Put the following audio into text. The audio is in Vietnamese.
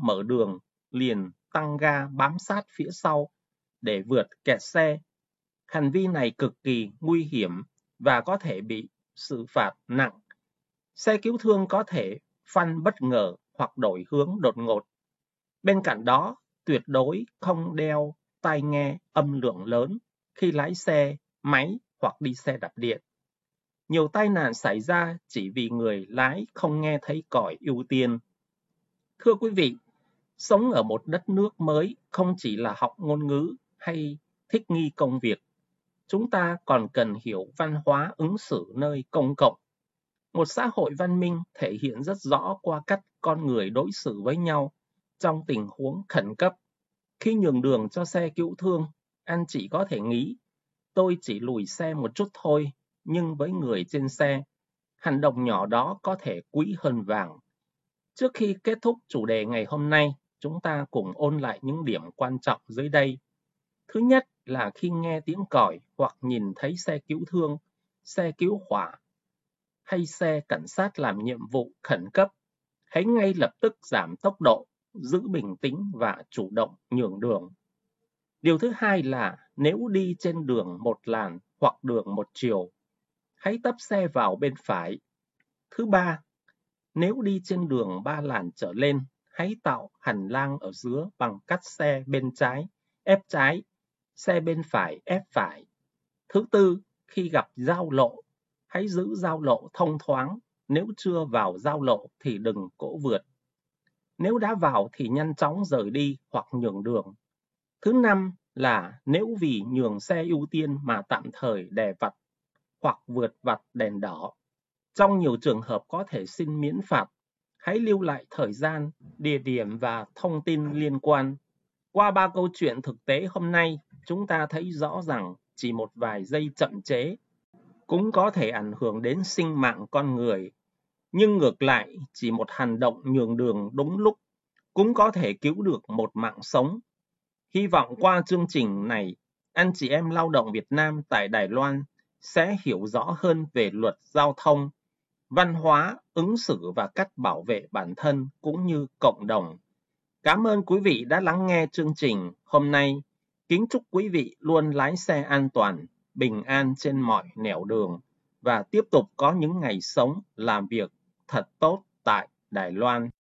mở đường liền tăng ga bám sát phía sau để vượt kẹt xe. Hành vi này cực kỳ nguy hiểm và có thể bị xử phạt nặng. Xe cứu thương có thể phanh bất ngờ hoặc đổi hướng đột ngột. Bên cạnh đó, tuyệt đối không đeo tai nghe âm lượng lớn khi lái xe máy hoặc đi xe đạp điện. Nhiều tai nạn xảy ra chỉ vì người lái không nghe thấy còi ưu tiên. Thưa quý vị, sống ở một đất nước mới không chỉ là học ngôn ngữ hay thích nghi công việc. Chúng ta còn cần hiểu văn hóa ứng xử nơi công cộng. Một xã hội văn minh thể hiện rất rõ qua cách con người đối xử với nhau trong tình huống khẩn cấp. Khi nhường đường cho xe cứu thương, anh chị có thể nghĩ, tôi chỉ lùi xe một chút thôi, nhưng với người trên xe, hành động nhỏ đó có thể quý hơn vàng. Trước khi kết thúc chủ đề ngày hôm nay, chúng ta cùng ôn lại những điểm quan trọng dưới đây. Thứ nhất là khi nghe tiếng còi hoặc nhìn thấy xe cứu thương, xe cứu hỏa hay xe cảnh sát làm nhiệm vụ khẩn cấp, hãy ngay lập tức giảm tốc độ, giữ bình tĩnh và chủ động nhường đường. Điều thứ hai là nếu đi trên đường một làn hoặc đường một chiều, hãy tấp xe vào bên phải. Thứ ba, nếu đi trên đường 3 làn trở lên, hãy tạo hành lang ở giữa bằng cách xe bên trái ép trái, xe bên phải ép phải. Thứ tư, khi gặp giao lộ, hãy giữ giao lộ thông thoáng. Nếu chưa vào giao lộ thì đừng cố vượt. Nếu đã vào thì nhanh chóng rời đi hoặc nhường đường. Thứ năm là nếu vì nhường xe ưu tiên mà tạm thời đè vạch hoặc vượt vạch đèn đỏ, trong nhiều trường hợp có thể xin miễn phạt. Hãy lưu lại thời gian, địa điểm và thông tin liên quan. Qua 3 câu chuyện thực tế hôm nay, chúng ta thấy rõ rằng chỉ một vài giây chậm chế cũng có thể ảnh hưởng đến sinh mạng con người. Nhưng ngược lại, chỉ một hành động nhường đường đúng lúc cũng có thể cứu được một mạng sống. Hy vọng qua chương trình này, anh chị em lao động Việt Nam tại Đài Loan sẽ hiểu rõ hơn về luật giao thông, văn hóa, ứng xử và cách bảo vệ bản thân cũng như cộng đồng. Cảm ơn quý vị đã lắng nghe chương trình hôm nay. Kính chúc quý vị luôn lái xe an toàn, bình an trên mọi nẻo đường và tiếp tục có những ngày sống, làm việc thật tốt tại Đài Loan.